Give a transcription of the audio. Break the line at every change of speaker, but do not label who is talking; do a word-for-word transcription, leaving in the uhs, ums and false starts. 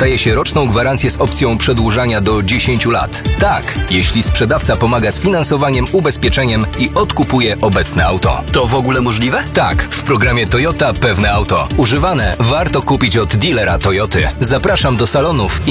dostaje się roczną gwarancję z opcją przedłużania do dziesięciu lat. Tak, jeśli sprzedawca pomaga z finansowaniem, ubezpieczeniem i odkupuje obecne auto.
To w ogóle możliwe?
Tak, w programie Toyota Pewne Auto. Używane warto kupić od dealera Toyoty. Zapraszam do salonów i